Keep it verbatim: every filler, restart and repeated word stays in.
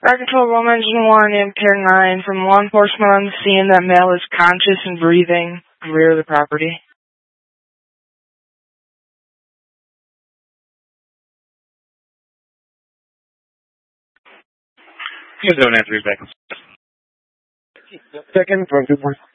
Fire Control, Rome Engine one, Ampere nine, from law enforcement on the scene that male is conscious and breathing, rear of the property. You don't have to be back. Second from two points.